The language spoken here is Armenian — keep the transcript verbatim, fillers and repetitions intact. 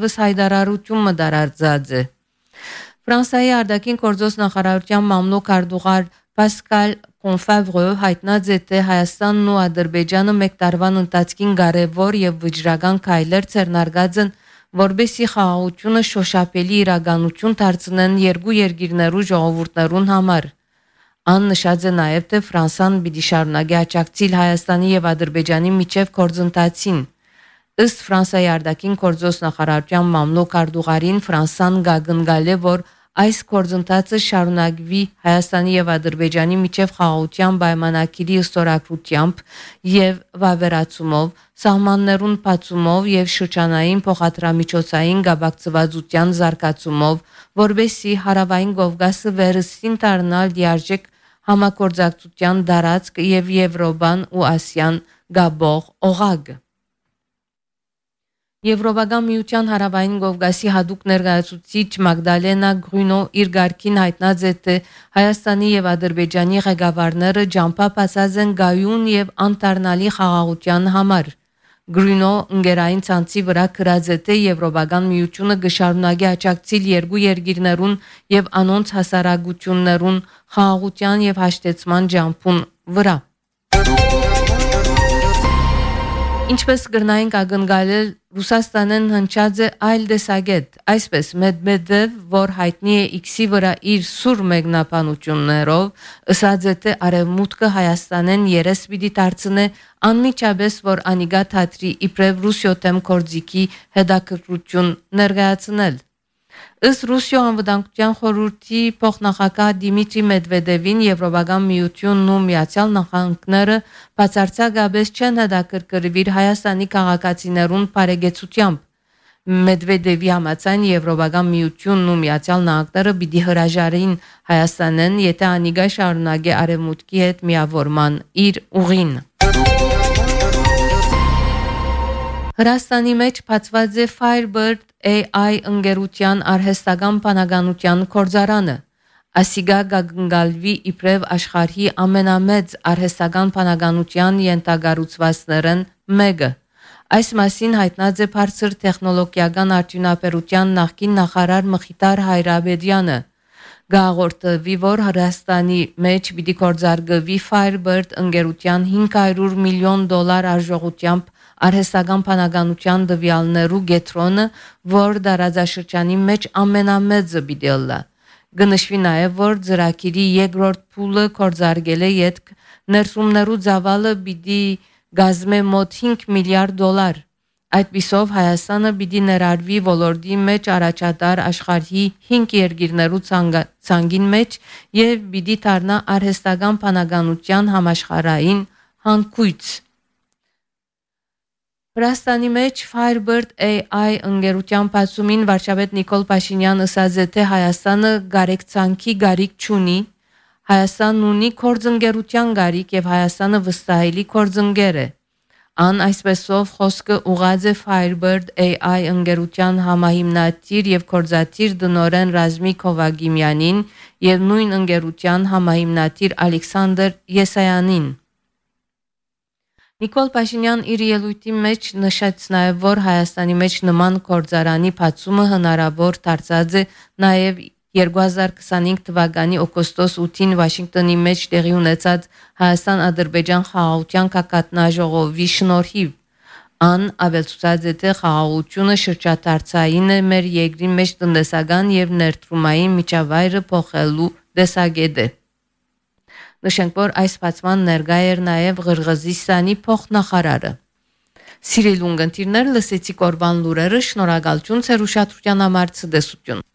եւս հայտարարություն մտարարձած է։ Ֆրանսիայի արտաքին գործոս նախարարության մամլոք արտուղար Pascal Confavre հայտնած է, թե Հայաստանն ու Ադրբեջանը մեկ տարվան ընթացքին կարևոր եւ վճռական քայլեր ձեռնարկած են, որբեսի խաղաղությունը շոշափելի իրականություն դարձնեն երկու երկիրներու ժողովուրդներուն համար։ Ան նշած է նաեւ, թե Ֆրանսան պիտի շարունակի աջակցել Հայաստանի եւ Ադրբեջանի միջև գործընթացին։ Ըստ Ֆրանսիայի արտաքին գործոս նախարարության մամլոք արտուղարին Ֆրանսան գագնգալ է, որ այս գործընթացը շարունակվի Հայաստանի եւ Ադրբեջանի միջև խաղաղության պայմանագիրի ստորագրությամբ եւ վավերացումով, սահմաններուն բացումով եւ շրջանային փոխադրամիջոցային գաբակցվածության զարգացումով, որբեսի հարավային Կովկասը վերստին դառնալ լիարժեք համագործակցության դարածք եւ Եվրոպան ու Ասիան գաբող օղակ։ Եվրոպական միության հարավային Կովկասի հատուկ ներկայացուցիչ Մագդալենա Գրունո իր գարքին հայտնած է, թե Հայաստանի եւ Ադրբեջանի ղեկավարները ջամփապացած են գայուն եւ անտառնալի խաղաղության համար։ Գրունո ընկերային ցանցի վրա գրած է, թե Եվրոպական միությունը կշարունակի աջակցել երկու երկիրներուն եւ անոնց հասարակություններուն խաղաղության եւ հաշտեցման ջամփուն վրա։ Ինչպես գրնային կագնգալել Ռուսաստանեն հնչած է այլ դեսագետ, այսպես Մեդմեդև, որ հայտնի է X-ի վրա իր սուր մեկնաբանություններով, ըսած է, թե արևմուտքը Հայաստանեն երես պիտի դարձնե անմիջապես, որ անիգա թատրի իբրև Ռուսիո դեմ գործիքի հետաքրքրություն ներկայացնել։ Ըստ Ռուսիո անվտանգության խորհրդի փոխնախագահ Դիմիտրի Մեդվեդևին Եվրոպական միությունն ու Միացյալ Նահանգները բացարձակապես չեն հետաքրքրվիր Հայաստանի քաղաքացիներուն բարեկեցությամբ։ Մեդվեդևի համաձայն Եվրոպական միությունն ու Միացյալ Նահանգները պիտի հրաժարեին Հայաստանեն, եթե անիգա շարունակի արևմուտքի հետ միավորման իր ուղին։ Հրաստանի մեջ բացված է Firebird A I ընկերության արհեստական բանականության գործարանը։ Ասիգա գագնգալվի իբրև աշխարհի ամենամեծ արհեստական բանականության ենթագառուցվածքներն մեկը։ Այս մասին հայտնած է բարձր տեխնոլոգիական արդյունաբերության նախկին նախարար Մխիթար Հայրաբեդյանը։ Գաղորդվի, որ Հրաստանի մեջ պիտի գործարկվի Firebird ընկերության հինգ հարյուր միլիոն դոլար արժողությամբ արհեստական բանականության դվյալներու գետրոնը, որ դարաձաշրջանի մեջ ամենամեծը պիտի լա։ Գնշվի նաև, որ ծրագիրի երկրորդ փուլը կործարկել է ետք ներսումներու ծավալը պիտի գազմե մոտ հինգ միլիարդ դոլար։ Այդպիսով Հայաստանը պիտի ներառվի ոլորտի մեջ առաջատար աշխարհի հինգ երկիրներու ցանգին մեջ եւ պիտի դառնա արհեստական բանականության համաշխարհային հանգույց։ Հրաստանի մեջ Firebird A I ընկերության բացումին վարչապետ Նիկոլ Փաշինյան ասաց է, թե Հայաստանը գարեկցանքի գարիք չունի, Հայաստանն ունի կորձընկերության գարիք եւ Հայաստանը վստահելի կորձընկեր է։ Ան այսպեսով խոսքը ուղղած է Firebird A I ընկերության համահիմնադիր եւ կորզատիր դնորեն Ռազմիկ Հովագիմյանին եւ նույն ընկերության համահիմնադիր Ալեքսանդր Եսայանին։ Նիկոլ Փաշինյան իր ելույթի մեջ նշեց նաև, որ Հայաստանի մեջ նման գործարանի բացումը հնարավոր դարձած է նաև երկու հազար քսանհինգ թվականի օգոստոս ութին Վաշինգտոնի մեջ տեղի ունեցած Հայաստան-Ադրբեջան խաղաղության կակատնաժողովի շնորհիվ։ Ան ավելցուցած է, թե խաղաղությունը շրջադարձային է մեր երկրի մեջ տնտեսական եւ ներդրումային միջավայրը փոխելու դեսագետ է։ Նշենք, որ այս բացման ներկա էր նաև Ղրղզստանի փոխնախարարը։ Սիրելի ունգընտիրներ, լսեցիք օրվան լուրերը, շնորհակալություն ձեր ուշադրության համար, ցտեսություն։